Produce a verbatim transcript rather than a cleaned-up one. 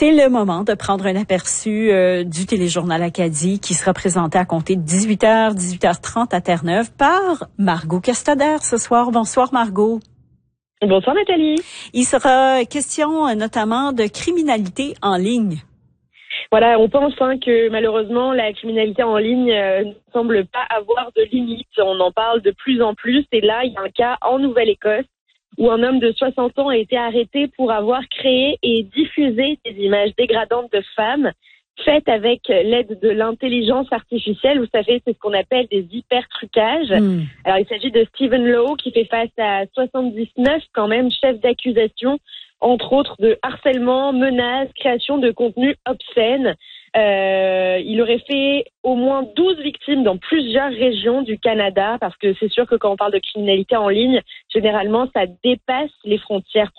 C'est le moment de prendre un aperçu euh, du téléjournal Acadie qui sera présenté à compter de dix-huit heures, dix-huit heures trente à Terre-Neuve par Margot Castader ce soir. Bonsoir Margot. Bonsoir Nathalie. Il sera question euh, notamment de criminalité en ligne. Voilà, on pense hein, que malheureusement la criminalité en ligne euh, ne semble pas avoir de limite. On en parle de plus en plus et là il y a un cas en Nouvelle-Écosse où un homme de soixante ans a été arrêté pour avoir créé et diffusé des images dégradantes de femmes faites avec l'aide de l'intelligence artificielle. Vous savez, c'est ce qu'on appelle des hyper-trucages. Mmh. Alors, il s'agit de Stephen Lowe qui fait face à soixante-dix-neuf quand même chefs d'accusation, entre autres de harcèlement, menaces, création de contenus obscènes. Euh, il aurait fait au moins douze victimes dans plusieurs régions du Canada, parce que c'est sûr que quand on parle de criminalité en ligne, généralement, ça dépasse les frontières